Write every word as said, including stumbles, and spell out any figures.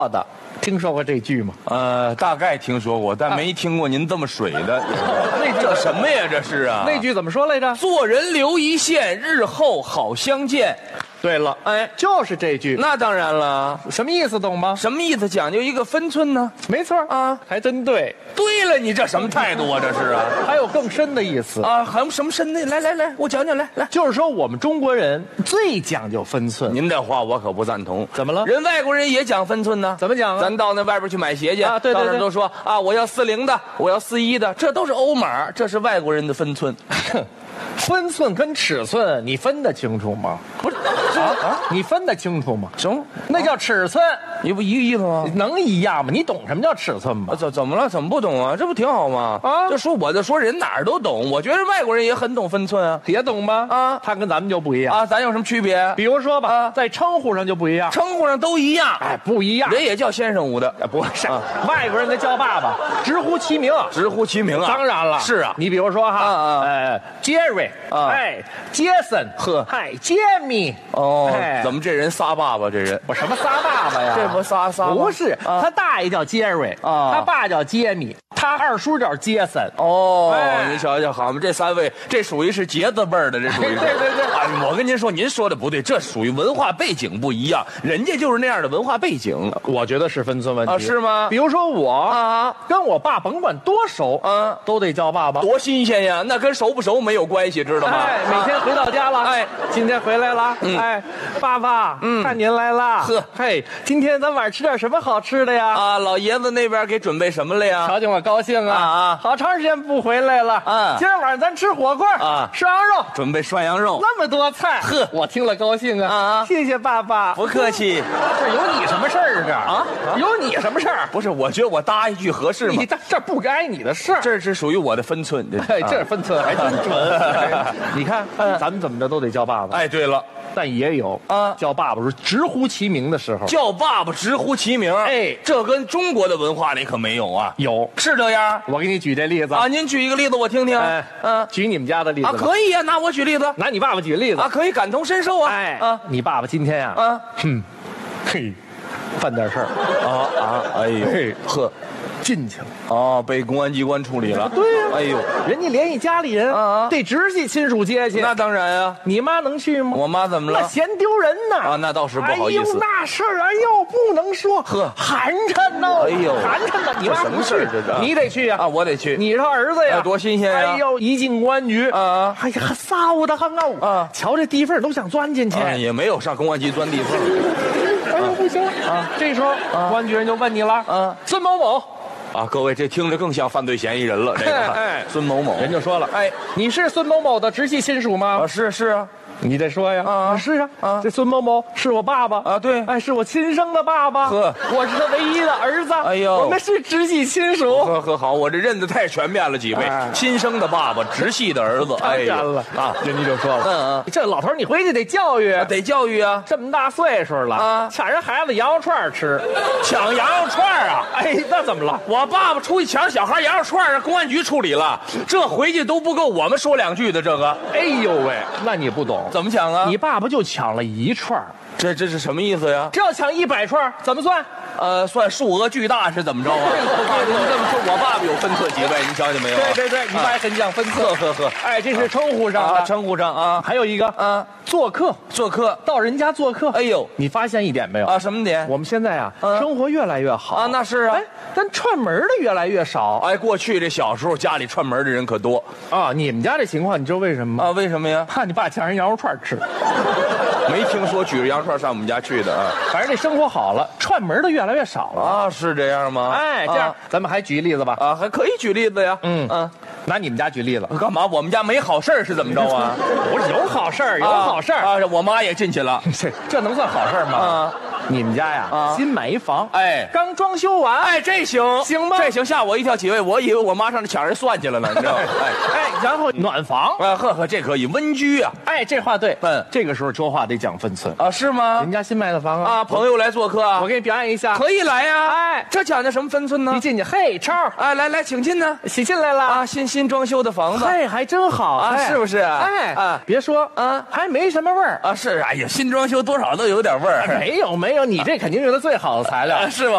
的，听说过这句吗？ 呃，大概听说过，但没听过您这么水的。那这什么呀？这是啊？ 那句怎么说来着？ 做人留一线，日后好相见。 对了， 哎， 就是这句。 那当然了， 什么意思懂吗？ 什么意思？讲究一个分寸呢？ 没错啊，还真对。 对了，你这什么态度啊？这是啊？ 还有更深的意思啊？还有什么深的？来来来，我讲讲来来。 就是说我们中国人最讲究分寸。 您这话我可不赞同。 怎么了？ 人外国人也讲分寸呢。 怎么讲啊？ 咱到那外边去买鞋去啊，对对对， 到那都说啊，我要四零的，我要四一的，这都是欧码，这是外国人的分寸。 分寸跟尺寸，你分得清楚吗？ 不是啊啊，你分得清楚吗？ 什么？ 那叫尺寸， 你不一个意思吗？ 能一样吗？你懂什么叫尺寸吗？ 怎怎么了？怎么不懂啊？这不挺好吗？ 啊， 就说我就说人哪儿都懂，我觉得外国人也很懂分寸啊， 也懂吗？ 啊， 他跟咱们就不一样啊，咱有什么区别？ 比如说吧， 啊， 在称呼上就不一样， 称呼上都一样， 哎，不一样， 人也叫先生武的， 不是，啊、外国人的叫爸爸，直呼其名， 直呼其名啊， 当然了， 是啊， 你比如说哈， 啊啊， 呃，Jerry， 啊， 哎。Jason， 呵， 嗨 ，Jamie， 哦，怎么这人仨爸爸？这人我什么仨爸爸呀？ 这不仨仨吗？ 不是，他大爷叫 Jerry， 啊，他爸叫杰米，他二叔叫 Jason。 哦，你瞧瞧，好嘛，这三位，这属于是杰子辈儿的，这属于。 对对对。 哎，我跟您说，您说的不对，这属于文化背景不一样，人家就是那样的文化背景。 我觉得是分寸问题啊，是吗？ 比如说我啊， 跟我爸甭管多熟， 啊， 都得叫爸爸， 多新鲜呀！那跟熟不熟没有关系，知道吗？ 哎，每天回到家了， 哎， 今天回来了， 嗯、 哎，爸爸， 嗯， 看您来了， 呵， 嘿，今天咱晚上吃点什么好吃的呀？ 啊，老爷子那边给准备什么了呀？ 瞧见我高兴啊！ 啊， 好长时间不回来了， 啊， 今儿晚上咱吃火锅啊， 涮羊肉， 准备涮羊肉， 那么多菜， 呵， 我听了高兴啊！ 啊， 谢谢爸爸， 不客气。 这有你什么事儿这啊？有你什么事儿？ 不是，我觉得我搭一句合适吗？ 你这不该你的事儿， 这是属于我的分寸。 哎，这分寸还真准。你看，咱们怎么着都得叫爸爸。 哎，对了， 但也有啊，叫爸爸时直呼其名的时候， 叫爸爸直呼其名。 哎， 这跟中国的文化里可没有啊。 有， 是这样。 我给你举这例子啊，您举一个例子我听听。 哎，嗯，举你们家的例子啊，可以呀，拿我举例子， 拿你爸爸举例子啊，可以感同身受啊。 哎， 啊， 你爸爸今天呀， 啊， 哼，嘿，犯点事儿啊啊，哎呦，嘿，呵。 进去了哦，被公安机关处理了。 对呀， 哎呦， 人家联系家里人啊，得直系亲属接去。 那当然呀， 你妈能去吗？ 我妈怎么了？ 那嫌丢人呐！ 啊，那倒是不好意思。 哎呦，那事儿哎呦不能说， 呵， 寒碜呐！ 哎呦， 寒碜呐！你妈什么事儿这是？ 你得去呀！ 啊，我得去。 你是他儿子呀， 多新鲜呀！ 哎呦，一进公安局啊， 哎呀，臊的很啊！啊，瞧这地缝都想钻进去， 也没有上公安局钻地缝。 哎呦，不行啊！这时候公安局人就问你了，啊，孙某某。 啊，各位，这听着更像犯罪嫌疑人了。这个， 哎， 孙某某， 人就说了，哎，你是孙某某的直系亲属吗？ 啊，是是啊， 你得说呀， 啊， 是啊， 啊， 这孙某某是我爸爸啊，对， 哎，是我亲生的爸爸， 呵， 我是他唯一的儿子， 哎呦， 我们是直系亲属， 呵呵，好，我这认得太全面了，几位，亲生的爸爸，直系的儿子， 当然了啊，人家就说了，嗯嗯，这老头你回去得教育， 得教育啊， 这么大岁数了啊，抢人孩子羊肉串吃， 抢羊肉串啊， 哎，那怎么了？ 我爸爸出去抢小孩羊肉串，让公安局处理了，这回去都不够我们说两句的，这个， 哎呦喂，那你不懂， 怎么抢啊？ 你爸爸就抢了一串， 这这是什么意思呀？ 这要抢一百串怎么算？ 呃，算数额巨大是怎么着啊？ 对对， 这么说，我爸爸有分寸，几位您瞧见没有？ 对对对，你爸也很讲分寸， 呵呵呵。 哎，这是称呼上的， 称呼上啊。 还有一个啊，做客， 做客到人家做客。 哎呦， 你发现一点没有啊？什么点？ 我们现在啊，生活越来越好啊，那是啊。 哎，但串门的越来越少。 哎，过去这小时候家里串门的人可多啊。你们家这情况，你知道为什么吗？ 啊，为什么呀？ 怕你爸抢人羊肉串吃。 没听说举着羊肉串上我们家去的啊。 反正这生活好了，串门的越来越少了啊，是这样吗？ 哎，这样咱们还举例子吧。 啊，还可以举例子呀。 嗯嗯，拿你们家举例子， 干嘛？我们家没好事是怎么着啊？ 我说有好事有好事啊！我妈也进去了， 这这能算好事吗？啊，你们家呀， 啊， 新买一房， 哎， 刚装修完， 哎，这行行吗？ 这行，吓我一跳，几位，我以为我妈上那抢人蒜去了呢，你知道吗？ 哎哎，然后暖房， 啊，呵呵，这可以温居啊。 哎，这话对， 嗯， 这个时候说话得讲分寸啊，是吗？ 人家新买的房啊， 啊，朋友来做客啊， 我给你表演一下， 可以来呀。 哎， 这讲究什么分寸呢？ 一进去，嘿，超， 哎，来来，请进呢， 喜进来了啊，新新装修的房子， 嘿，还真好啊，是不是？ 哎啊，别说啊，还没什么味儿啊，是，哎呀，新装修多少都有点味儿。 没有没有，你这肯定是它最好的材料， 是吗？